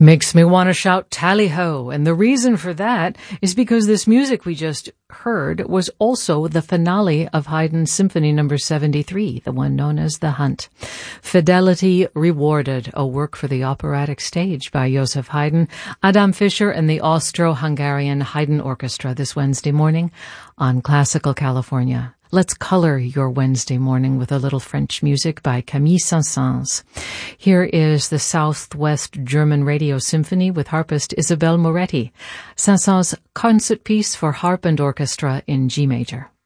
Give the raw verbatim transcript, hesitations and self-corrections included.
Makes me want to shout tally-ho, and the reason for that is because this music we just heard was also the finale of Haydn's Symphony number seventy-three, the one known as The Hunt. Fidelity Rewarded, a work for the operatic stage by Joseph Haydn, Adam Fischer and the Austro-Hungarian Haydn Orchestra this Wednesday morning on Classical California. Let's color your Wednesday morning with a little French music by Camille Saint-Saëns. Here is the Southwest German Radio Symphony with harpist Isabelle Moretti, Saint-Saëns' concert piece for harp and orchestra in G major.